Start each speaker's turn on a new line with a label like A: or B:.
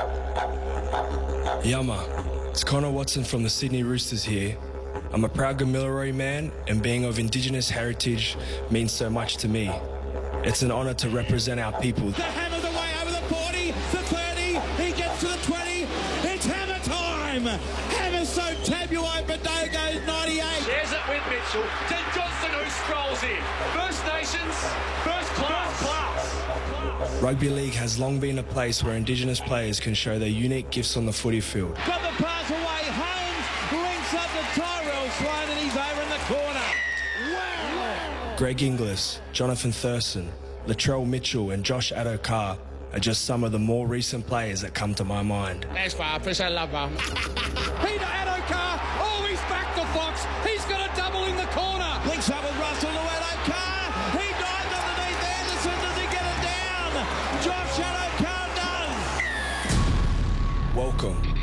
A: Yama, it's Connor Watson from the Sydney Roosters here. I'm a proud Gamilaroi man, and being of Indigenous heritage means so much to me. It's an honour to represent our people.
B: The hammer's away over the 40, the 30, he gets to the 20, it's hammer time! Hammer's so tabuai, but no goes 98.
C: There's it with Mitchell, to Johnston who strolls in. First Nations, first class.
A: Rugby league has long been a place where Indigenous players can show their unique gifts on the footy field.
B: Got the pass away, Holmes links up to Tyrell Sloan and he's over in the corner. Wow!
A: Greg Inglis, Jonathan Thurston, Latrell Mitchell and Josh Adokar are just some of the more recent players that come to my mind.
B: Thanks, I appreciate love, Peter Adokar, oh, he's back to Fox. He's got a double in the corner. Links up with Russell to Adokar. He dives underneath Anderson. Does he get it down? Josh Adokar does.
A: Welcome